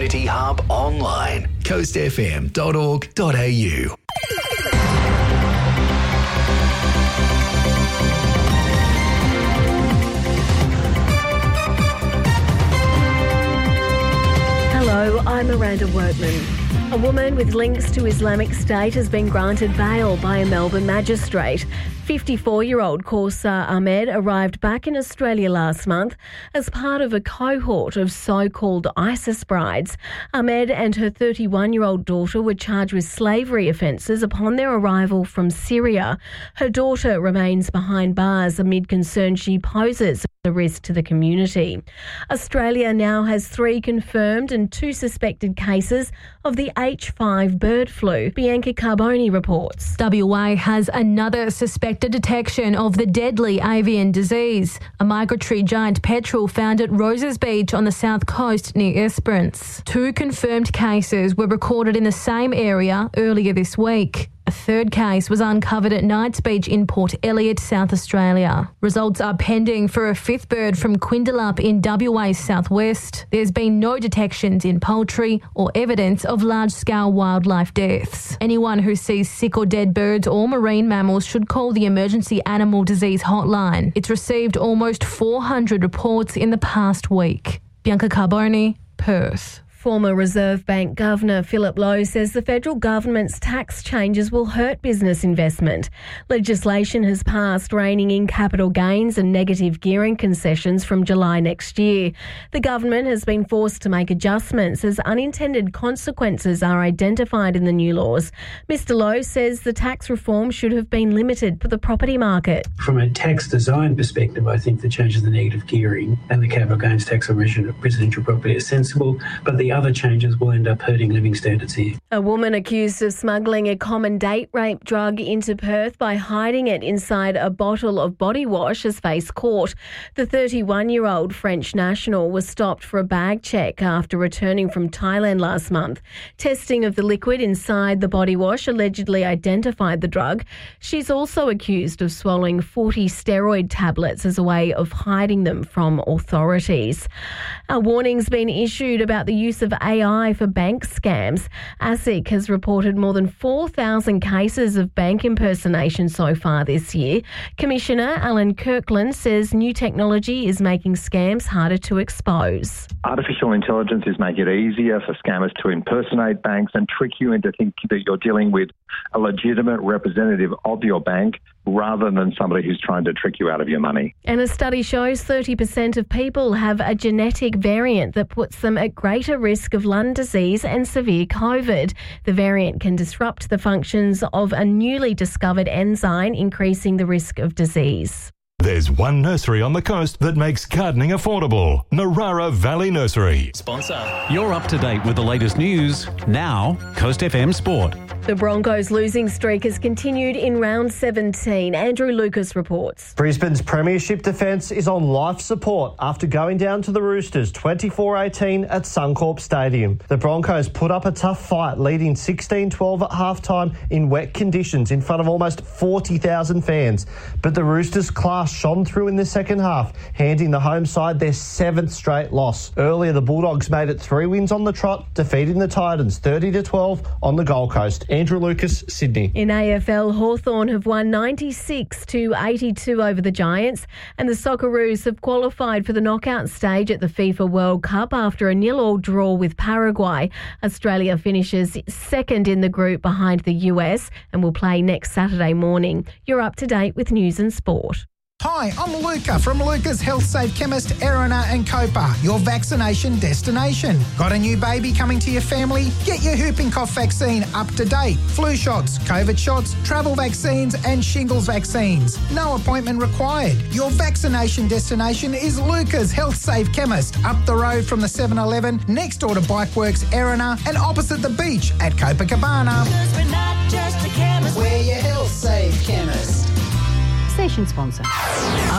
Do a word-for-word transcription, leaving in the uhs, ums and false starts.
Community Hub online. coast f m dot org dot a u. Hello, I'm Miranda Workman. A woman with links to Islamic State has been granted bail by a Melbourne magistrate. fifty-four-year-old Kausa Ahmed arrived back in Australia last month as part of a cohort of so-called ISIS brides. Ahmed and her thirty-one-year-old daughter were charged with slavery offences upon their arrival from Syria. Her daughter remains behind bars amid concerns she poses a risk to the community. Australia now has three confirmed and two suspected cases of the H five bird flu. Bianca Carboni reports. W A has another suspected detection of the deadly avian disease, a migratory giant petrel found at Roses Beach on the south coast near Esperance. Two confirmed cases were recorded in the same area earlier this week. A third case was uncovered at Knights Beach in Port Elliot, South Australia. Results are pending for a fifth bird from Quindalup in W A's southwest. There's been no detections in poultry or evidence of large-scale wildlife deaths. Anyone who sees sick or dead birds or marine mammals should call the Emergency Animal Disease Hotline. It's received almost four hundred reports in the past week. Bianca Carboni, Perth. Former Reserve Bank Governor Philip Lowe says the federal government's tax changes will hurt business investment. Legislation has passed reining in capital gains and negative gearing concessions from July next year. The government has been forced to make adjustments as unintended consequences are identified in the new laws. Mister Lowe says the tax reform should have been limited to the property market. From a tax design perspective, I think the changes in the negative gearing and the capital gains tax on residential property are sensible, but the other changes will end up hurting living standards here. A woman accused of smuggling a common date rape drug into Perth by hiding it inside a bottle of body wash has faced court. The thirty-one-year-old French national was stopped for a bag check after returning from Thailand last month. Testing of the liquid inside the body wash allegedly identified the drug. She's also accused of swallowing forty steroid tablets as a way of hiding them from authorities. A warning's been issued about the use of A I for bank scams. ASIC has reported more than four thousand cases of bank impersonation so far this year. Commissioner Alan Kirkland says new technology is making scams harder to expose. Artificial intelligence is making it easier for scammers to impersonate banks and trick you into thinking that you're dealing with a legitimate representative of your bank rather than somebody who's trying to trick you out of your money. And a study shows thirty percent of people have a genetic variant that puts them at greater risk of lung disease and severe COVID. The variant can disrupt the functions of a newly discovered enzyme, increasing the risk of disease. There's one nursery on the coast that makes gardening affordable. Narara Valley Nursery. Sponsor. You're up to date with the latest news. Now, Coast F M Sport. The Broncos' losing streak has continued in round seventeen. Andrew Lucas reports. Brisbane's premiership defence is on life support after going down to the Roosters twenty-four eighteen at Suncorp Stadium. The Broncos put up a tough fight, leading sixteen twelve at half-time in wet conditions in front of almost forty thousand fans. But the Roosters' class shone through in the second half, handing the home side their seventh straight loss. Earlier, the Bulldogs made it three wins on the trot, defeating the Titans thirty to twelve on the Gold Coast. Andrew Lucas, Sydney. In A F L, Hawthorn have won ninety-six to eighty-two over the Giants, and the Socceroos have qualified for the knockout stage at the FIFA World Cup after a nil-all draw with Paraguay. Australia finishes second in the group behind the U S and will play next Saturday morning. You're up to date with news and sport. Hi, I'm Luca from Luca's Health Safe Chemist, Erina and Copa, your vaccination destination. Got a new baby coming to your family? Get your whooping cough vaccine up to date. Flu shots, COVID shots, travel vaccines and shingles vaccines. No appointment required. Your vaccination destination is Luca's Health Safe Chemist, up the road from the seven eleven, next door to Bikeworks, Erina, and opposite the beach at Copacabana. Because we're not just a chemist, we're your Health Safe Chemist. Station sponsor.